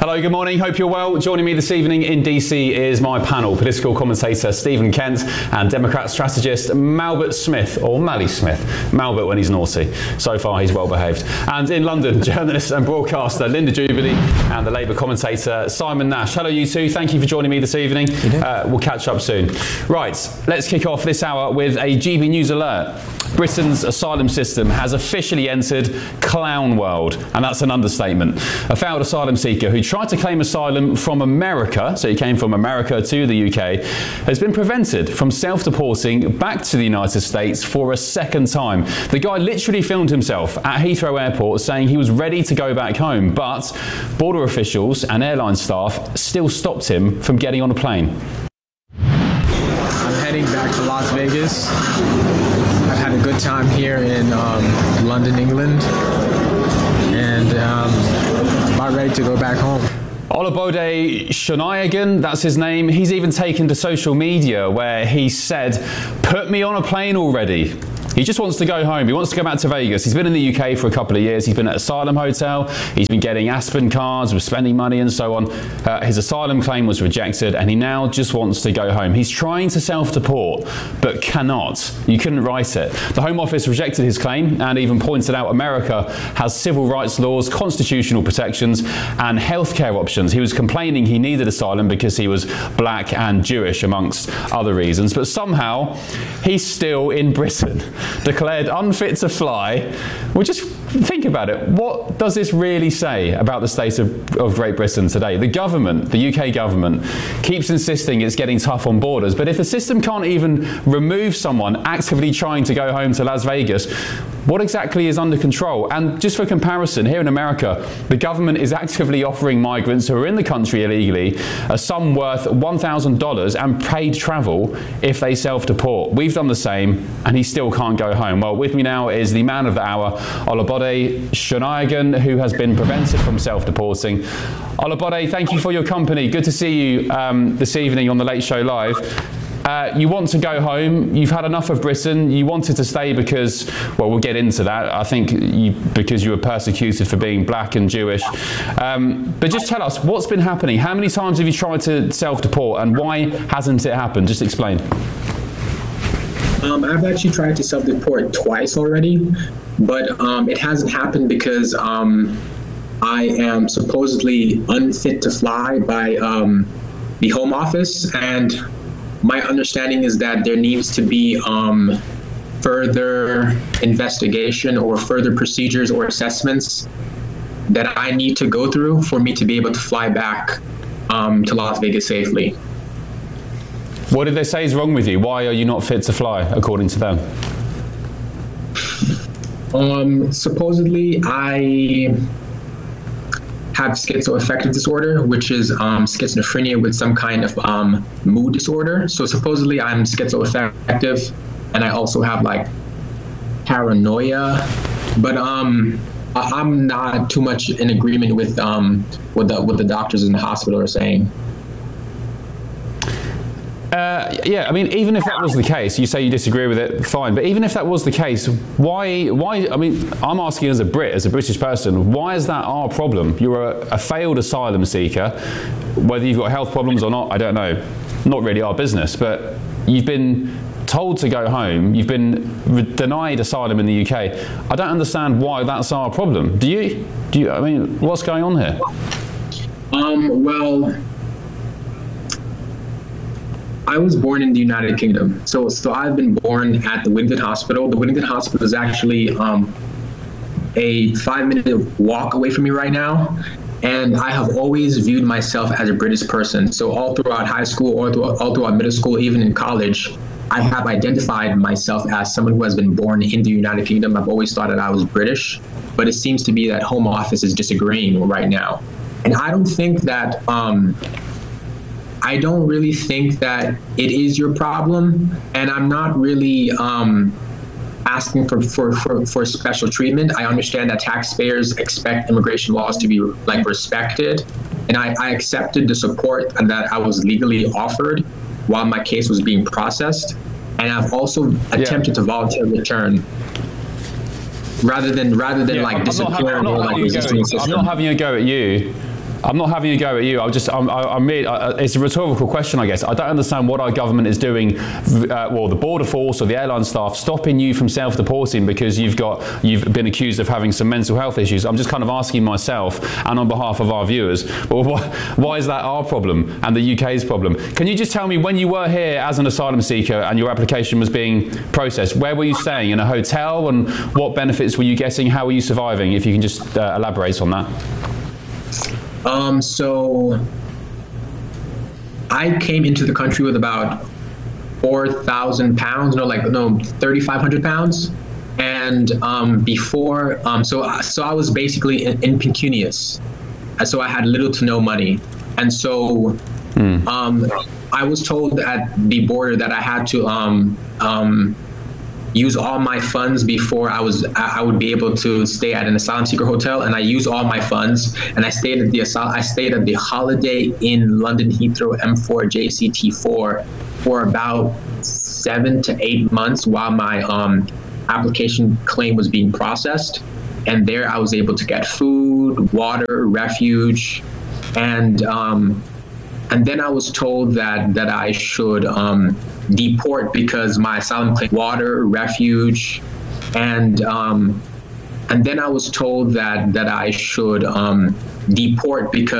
Hello, good morning. Hope you're well. Joining me this evening in DC is my panel, political commentator Stephen Kent and Democrat strategist Malbert Smith, or Mally Smith. Malbert when he's naughty. So far, he's well behaved. And in London, journalist and broadcaster Linda Jubilee and the Labour commentator Simon Nash. Hello, you two. Thank you for joining me this evening. We'll catch up soon. Right, let's kick off this hour with a GB News alert. Britain's asylum system has officially entered clown world, and that's an understatement. A failed asylum seeker who tried to claim asylum from America, so he came from America to the UK, has been prevented from self-deporting back to the United States for a second time. The guy literally filmed himself at Heathrow Airport saying he was ready to go back home, but border officials and airline staff still stopped him from getting on a plane. I'm heading back to Las Vegas. I've had a good time here in London, England, and about ready to go back home. Olabode Shonayagan, that's his name. He's even taken to social media where he said, "Put me on a plane already." He just wants to go home. He wants to go back to Vegas. He's been in the UK for a couple of years. He's been at Asylum Hotel. He's been getting Aspen cards with spending money and so on. His asylum claim was rejected and he now just wants to go home. He's trying to self-deport but cannot. You couldn't write it. The Home Office rejected his claim and even pointed out America has civil rights laws, constitutional protections and healthcare options. He was complaining he needed asylum because he was black and Jewish amongst other reasons, but somehow he's still in Britain. Declared unfit to fly. Well, just think about it. What does this really say about the state of Great Britain today? The government, the UK government, keeps insisting it's getting tough on borders, but if the system can't even remove someone actively trying to go home to Las Vegas, what exactly is under control? And just for comparison, here in America, the government is actively offering migrants who are in the country illegally a sum worth $1,000 and paid travel if they self-deport. We've done the same, and he still can't go home. Well, with me now is the man of the hour, Olabode Shonayagan, who has been prevented from self-deporting. Olabode, thank you for your company. Good to see you this evening on The Late Show Live. You want to go home. You've had enough of Britain. You wanted to stay because, well, we'll get into that. I think because you were persecuted for being black and Jewish. But just tell us, what's been happening? How many times have you tried to self-deport and why hasn't it happened? Just explain. I've actually tried to self-deport twice already, but it hasn't happened because I am supposedly unfit to fly by the Home Office, and my understanding is that there needs to be further investigation or further procedures or assessments that I need to go through for me to be able to fly back to Las Vegas safely. What did they say is wrong with you? Why are you not fit to fly, according to them? Supposedly, I have schizoaffective disorder, which is schizophrenia with some kind of mood disorder. So supposedly I'm schizoaffective, and I also have like paranoia, but I'm not too much in agreement with what the doctors in the hospital are saying. Yeah, I mean, even if that was the case, you say you disagree with it, fine. But even if that was the case, why? I mean, I'm asking as a British person, why is that our problem? You're a failed asylum seeker. Whether you've got health problems or not, I don't know. Not really our business. But you've been told to go home. You've been denied asylum in the UK. I don't understand why that's our problem. Do you? I mean, what's going on here? Well, I was born in the United Kingdom. So I've been born at the Whittington Hospital. The Whittington Hospital is actually a 5-minute walk away from me right now. And I have always viewed myself as a British person. So all throughout high school, all throughout middle school, even in college, I have identified myself as someone who has been born in the United Kingdom. I've always thought that I was British, but it seems to be that Home Office is disagreeing right now. And I don't think that, I don't really think that it is your problem, and I'm not really asking for special treatment. I understand that taxpayers expect immigration laws to be like respected, and I accepted the support that I was legally offered while my case was being processed, and I've also attempted to voluntarily return rather than like disappearing or like resisting the system. I'm not having a go at you. I'm not having a go at you. It's a rhetorical question, I guess. I don't understand what our government is doing, well, the border force or the airline staff, stopping you from self-deporting because you've been accused of having some mental health issues. I'm just kind of asking myself and on behalf of our viewers, well, why is that our problem and the UK's problem? Can you just tell me, when you were here as an asylum seeker and your application was being processed, where were you staying? In a hotel? And what benefits were you getting? How were you surviving? If you can just elaborate on that. So I came into the country with about 4,000 pounds, 3,500 pounds. And so I was basically impecunious. So I had little to no money. And so I was told at the border that I had to use all my funds before I would be able to stay at an asylum seeker hotel, and I used all my funds, and I stayed at the Holiday Inn London Heathrow M4 JCT4 for about 7 to 8 months while my application claim was being processed. And there I was able to get food, water, refuge, and then I was told that I should deport because my asylum claim water, refuge, and then I was told that I should deport because